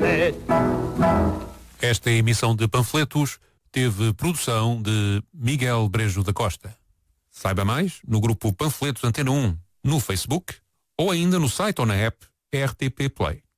Esta emissão de panfletos teve produção de Miguel Brejo da Costa. Saiba mais no grupo Panfletos Antena 1, no Facebook ou ainda no site ou na app RTP Play.